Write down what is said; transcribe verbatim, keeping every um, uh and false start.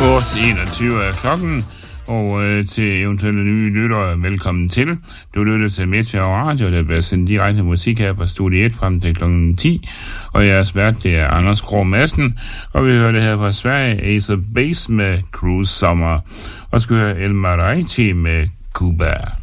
enogtyve er klokken, og øh, til eventuelle nye lyttere, velkommen til. Du lytter til Meteo Radio, der bliver sendt direkte musik her fra Studie et frem til klokken ti, og jeres vært, det er Anders Krog Madsen, og vi hører det her fra Sverige, Ace of Base med Cruise Summer, og skal høre El Mariachi med Cuba.